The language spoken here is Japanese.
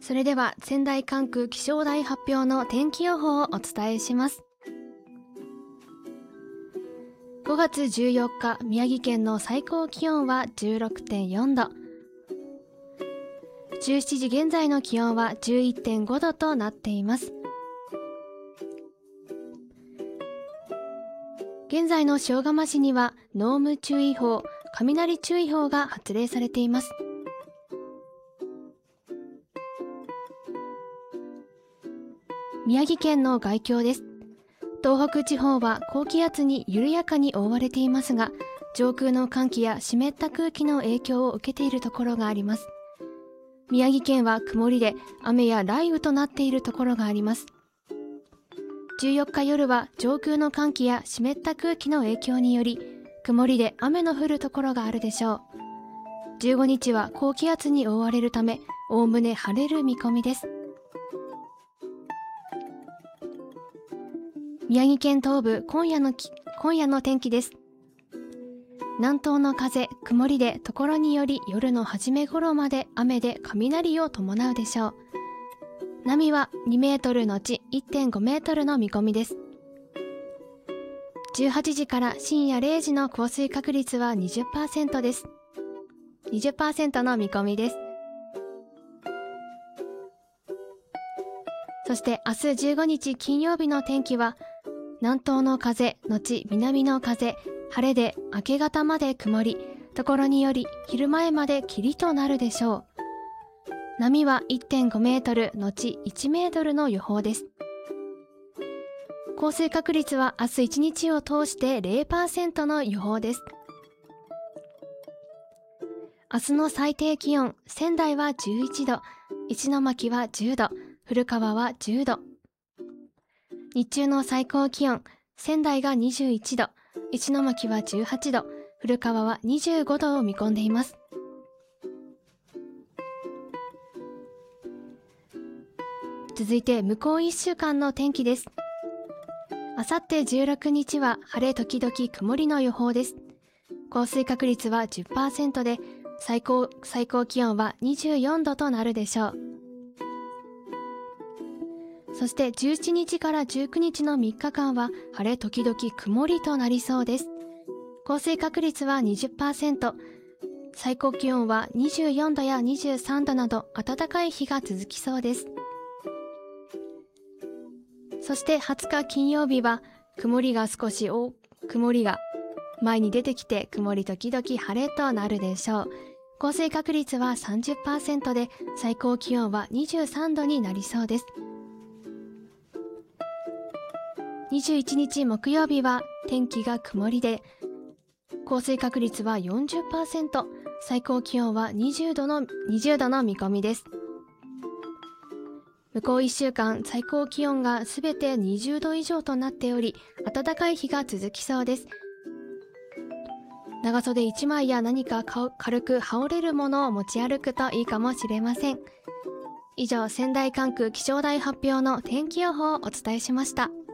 それでは仙台管区気象台発表の天気予報をお伝えします。5月14日、宮城県の最高気温は 16.4 度。17時現在の気温は 11.5 度となっています。現在の塩釜市には濃霧注意報、雷注意報が発令されています。宮城県の概況です。東北地方は高気圧に緩やかに覆われていますが、上空の寒気や湿った空気の影響を受けているところがあります。宮城県は曇りで雨や雷雨となっているところがあります。14日夜は上空の寒気や湿った空気の影響により、曇りで雨の降るところがあるでしょう。15日は高気圧に覆われるため、おおむね晴れる見込みです。宮城県東部、今夜の天気です。南東の風、曇りで、ところにより夜の初め頃まで雨で雷を伴うでしょう。波は2メートルのち 1.5 メートルの見込みです。18時から深夜0時の降水確率は 20% です。20% の見込みです。そして明日15日金曜日の天気は、南東の風のち南の風、晴れで明け方まで曇り、ところにより昼前まで霧となるでしょう。波は 1.5 メートルのち1メートルの予報です。降水確率は明日1日を通して 0% の予報です。明日の最低気温、仙台は11度、石巻は10度、古川は10度。日中の最高気温、仙台が21度、石巻は18度、古川は25度を見込んでいます。続いて向こう1週間の天気です。あさって16日は晴れ時々曇りの予報です。降水確率は 10% で、最高気温は24度となるでしょう。そして17日から19日の3日間は晴れ時々曇りとなりそうです。降水確率は 20%、最高気温は24度や23度など暖かい日が続きそうです。そして20日金曜日は曇りが前に出てきて曇り時々晴れとなるでしょう。降水確率は 30% で、最高気温は23度になりそうです。21日木曜日は天気が曇りで、降水確率は 40%、最高気温は20度の見込みです。向こう1週間、最高気温がすべて20度以上となっており、暖かい日が続きそうです。長袖1枚や何か軽く羽織れるものを持ち歩くといいかもしれません。以上、仙台管区気象台発表の天気予報をお伝えしました。